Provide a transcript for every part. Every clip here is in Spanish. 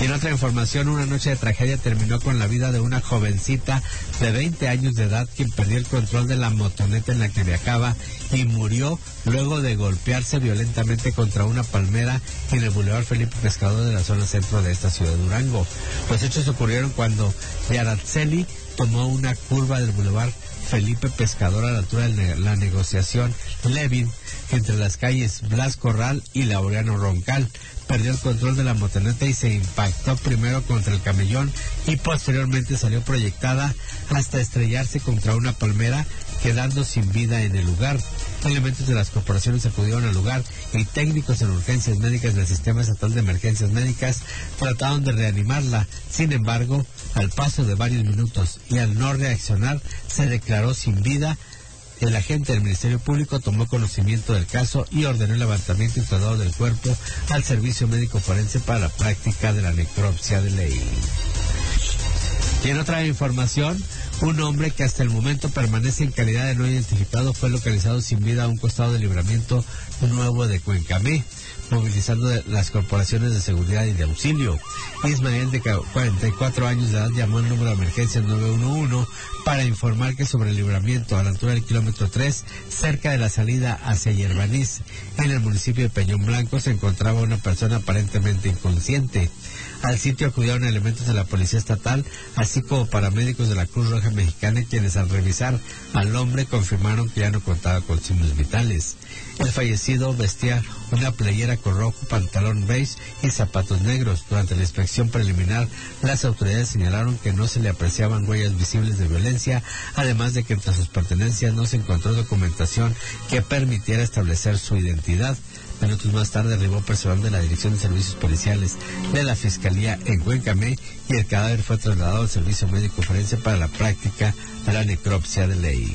Y en otra información, una noche de tragedia terminó con la vida de una jovencita de 20 años de edad quien perdió el control de la motoneta en la que viajaba y murió luego de golpearse violentamente contra una palmera en el Boulevard Felipe Pescador de la zona centro de esta ciudad de Durango. Los hechos ocurrieron cuando Yaraceli tomó una curva del Boulevard Felipe Pescador a la altura de la negociación Levin entre las calles Blas Corral y Laureano Roncal. Perdió el control de la motoneta y se impactó primero contra el camellón y posteriormente salió proyectada hasta estrellarse contra una palmera, quedando sin vida en el lugar. Elementos de las corporaciones acudieron al lugar y técnicos en urgencias médicas del Sistema Estatal de Emergencias Médicas trataron de reanimarla. Sin embargo, al paso de varios minutos y al no reaccionar, se declaró sin vida. El agente del Ministerio Público tomó conocimiento del caso y ordenó el levantamiento y traslado del cuerpo al Servicio Médico Forense para la práctica de la necropsia de ley. Y en otra información, un hombre que hasta el momento permanece en calidad de no identificado fue localizado sin vida a un costado del Libramiento Nuevo de Cuencamé, movilizando las corporaciones de seguridad y de auxilio. Ismael, de 44 años de edad, llamó al número de emergencia 911 para informar que sobre el libramiento a la altura del kilómetro 3, cerca de la salida hacia Yerbaniz, en el municipio de Peñón Blanco, se encontraba una persona aparentemente inconsciente. Al sitio acudieron elementos de la Policía Estatal, así como paramédicos de la Cruz Roja Mexicana, quienes al revisar al hombre confirmaron que ya no contaba con signos vitales. El fallecido vestía una playera con rojo, pantalón beige y zapatos negros. Durante la inspección preliminar, las autoridades señalaron que no se le apreciaban huellas visibles de violencia, además de que entre sus pertenencias no se encontró documentación que permitiera establecer su identidad. Minutos más tarde arribó personal de la Dirección de Servicios Policiales de la Fiscalía en Cuencamé y el cadáver fue trasladado al Servicio Médico Forense para la práctica de la necropsia de ley.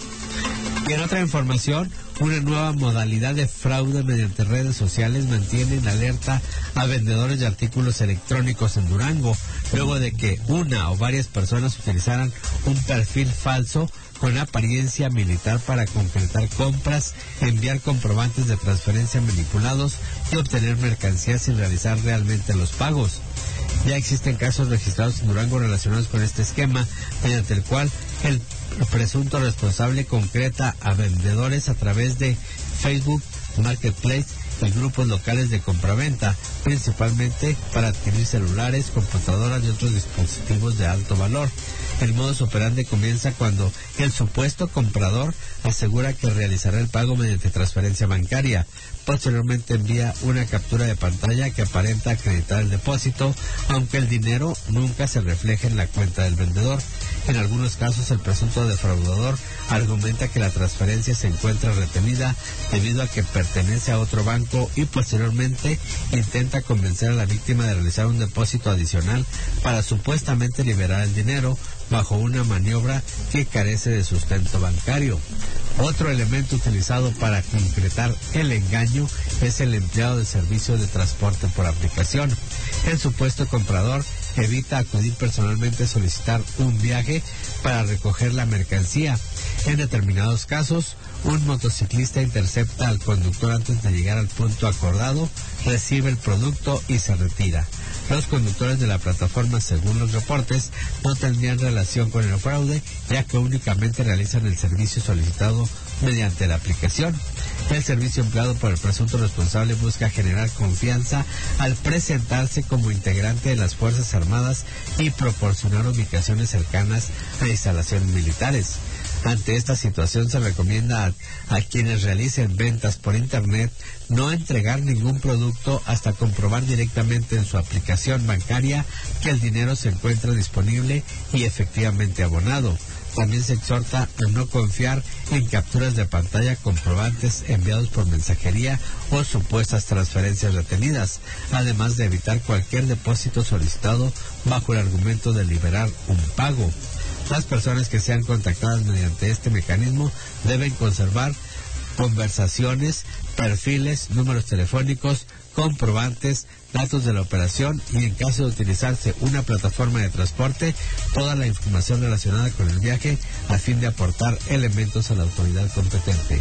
Y en otra información, una nueva modalidad de fraude mediante redes sociales mantiene en alerta a vendedores de artículos electrónicos en Durango, luego de que una o varias personas utilizaran un perfil falso con apariencia militar para concretar compras, enviar comprobantes de transferencia manipulados y obtener mercancías sin realizar realmente los pagos. Ya existen casos registrados en Durango relacionados con este esquema, mediante el cual el presunto responsable concreta a vendedores a través de Facebook Marketplace y grupos locales de compraventa, principalmente para adquirir celulares, computadoras y otros dispositivos de alto valor. El modus operandi comienza cuando el supuesto comprador asegura que realizará el pago mediante transferencia bancaria. Posteriormente envía una captura de pantalla que aparenta acreditar el depósito, aunque el dinero nunca se refleja en la cuenta del vendedor. En algunos casos, el presunto defraudador argumenta que la transferencia se encuentra retenida debido a que pertenece a otro banco y posteriormente intenta convencer a la víctima de realizar un depósito adicional para supuestamente liberar el dinero bajo una maniobra que carece de sustento bancario. Otro elemento utilizado para concretar el engaño es el empleado de servicio de transporte por aplicación. El supuesto comprador evita acudir personalmente a solicitar un viaje para recoger la mercancía. En determinados casos, un motociclista intercepta al conductor antes de llegar al punto acordado, recibe el producto y se retira. Los conductores de la plataforma, según los reportes, no tendrían relación con el fraude, ya que únicamente realizan el servicio solicitado mediante la aplicación. El servicio empleado por el presunto responsable busca generar confianza al presentarse como integrante de las Fuerzas Armadas y proporcionar ubicaciones cercanas a instalaciones militares. Ante esta situación se recomienda a quienes realicen ventas por internet no entregar ningún producto hasta comprobar directamente en su aplicación bancaria que el dinero se encuentra disponible y efectivamente abonado. También se exhorta a no confiar en capturas de pantalla, comprobantes enviados por mensajería o supuestas transferencias retenidas, además de evitar cualquier depósito solicitado bajo el argumento de liberar un pago. Las personas que sean contactadas mediante este mecanismo deben conservar conversaciones, perfiles, números telefónicos, comprobantes, datos de la operación y, en caso de utilizarse una plataforma de transporte, toda la información relacionada con el viaje a fin de aportar elementos a la autoridad competente.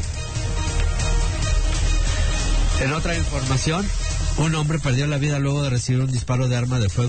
En otra información, un hombre perdió la vida luego de recibir un disparo de arma de fuego